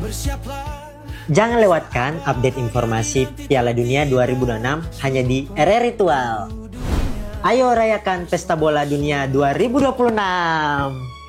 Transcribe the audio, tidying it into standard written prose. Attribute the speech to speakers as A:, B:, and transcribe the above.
A: Jangan lewatkan update informasi Piala Dunia 2026 hanya di RR Ritual. Ayo rayakan Pesta Bola Dunia 2026.